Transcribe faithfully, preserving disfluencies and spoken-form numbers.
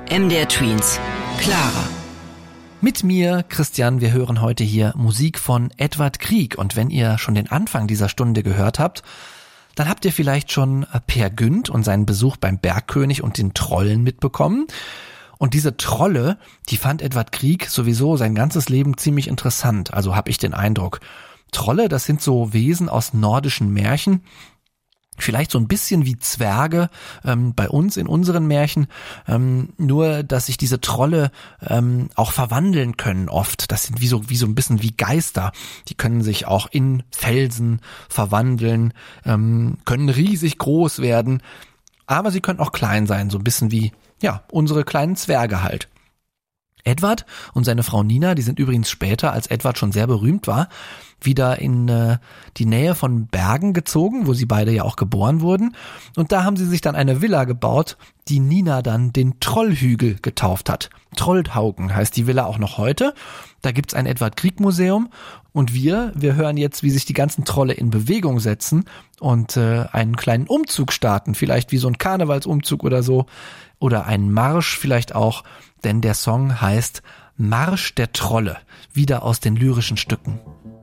M D R Tweens, Clara. Mit mir, Christian, wir hören heute hier Musik von Edvard Grieg. Und wenn ihr schon den Anfang dieser Stunde gehört habt, dann habt ihr vielleicht schon Peer Gynt und seinen Besuch beim Bergkönig und den Trollen mitbekommen. Und diese Trolle, die fand Edvard Grieg sowieso sein ganzes Leben ziemlich interessant. Also habe ich den Eindruck. Trolle, das sind so Wesen aus nordischen Märchen. Vielleicht so ein bisschen wie Zwerge ähm, bei uns in unseren Märchen, ähm, nur dass sich diese Trolle ähm, auch verwandeln können oft. Das sind wie so wie so ein bisschen wie Geister. Die können sich auch in Felsen verwandeln, ähm, können riesig groß werden, aber sie können auch klein sein, so ein bisschen wie ja unsere kleinen Zwerge halt. Edvard und seine Frau Nina, die sind übrigens später, als Edvard schon sehr berühmt war, wieder in äh, die Nähe von Bergen gezogen, wo sie beide ja auch geboren wurden. Und da haben sie sich dann eine Villa gebaut, die Nina dann den Trollhügel getauft hat. Trollhaugen heißt die Villa auch noch heute. Da gibt's ein Edvard Grieg Museum. Und wir, wir hören jetzt, wie sich die ganzen Trolle in Bewegung setzen und äh, einen kleinen Umzug starten. Vielleicht wie so ein Karnevalsumzug oder so. Oder einen Marsch vielleicht auch. Denn der Song heißt Marsch der Trolle. Wieder aus den lyrischen Stücken.